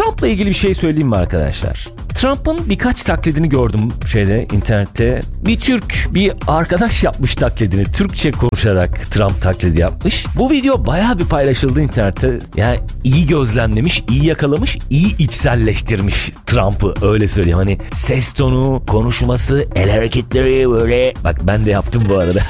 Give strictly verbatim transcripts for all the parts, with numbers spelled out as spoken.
Trump'la ilgili bir şey söyleyeyim mi arkadaşlar? Trump'ın birkaç taklidini gördüm şeyde, internette. Bir Türk, bir arkadaş yapmış taklidini. Türkçe konuşarak Trump taklidi yapmış. Bu video bayağı bir paylaşıldı internette. Yani iyi gözlemlemiş, iyi yakalamış, iyi içselleştirmiş Trump'ı, öyle söyleyeyim. Hani ses tonu, konuşması, el hareketleri böyle. Bak ben de yaptım bu arada.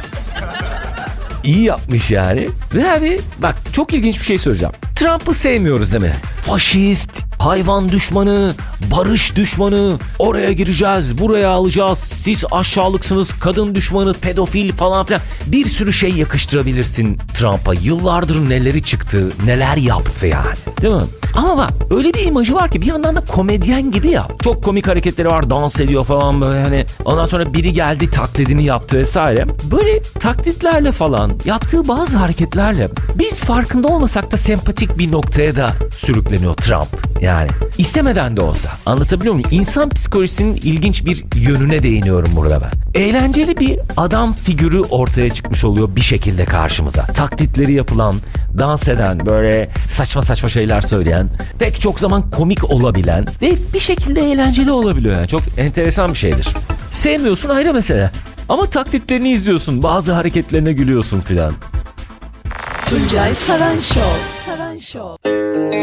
İyi yapmış yani. Ve abi bak, çok ilginç bir şey söyleyeceğim. Trump'ı sevmiyoruz değil mi? Faşist, hayvan düşmanı, barış düşmanı, oraya gireceğiz, buraya alacağız, siz aşağılıksınız, kadın düşmanı, pedofil falan filan. Bir sürü şey yakıştırabilirsin Trump'a. Yıllardır neleri çıktı, neler yaptı yani. Değil mi? Ama bak, öyle bir imajı var ki bir yandan da komedyen gibi ya. Çok komik hareketleri var, dans ediyor falan böyle hani. Ondan sonra biri geldi, taklidini yaptı vesaire. Böyle taklitlerle falan, yaptığı bazı hareketlerle biz farkında olmasak da sempatik bir noktaya da sürükleniyor Trump. Yani istemeden de olsa. Anlatabiliyor muyum? İnsan psikolojisinin ilginç bir yönüne değiniyorum burada ben. Eğlenceli bir adam figürü ortaya çıkmış oluyor bir şekilde karşımıza. Taklitleri yapılan, dans eden, böyle saçma saçma şeyler söyleyen, pek çok zaman komik olabilen ve bir şekilde eğlenceli olabiliyor. Yani çok enteresan bir şeydir. Sevmiyorsun, ayrı mesele. Ama taklitlerini izliyorsun, bazı hareketlerine gülüyorsun filan. Tuncay Saran Show. Saran Show.